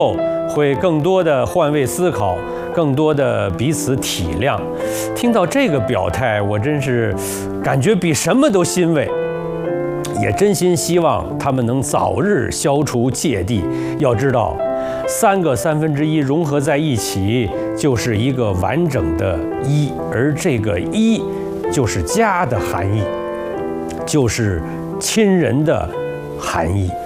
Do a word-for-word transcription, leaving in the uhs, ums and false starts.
会更多的换位思考，更多的彼此体谅。听到这个表态，我真是感觉比什么都欣慰，也真心希望他们能早日消除芥蒂。要知道，三个三分之一融合在一起，就是一个完整的一，而这个一就是家的含义，就是亲人的含义。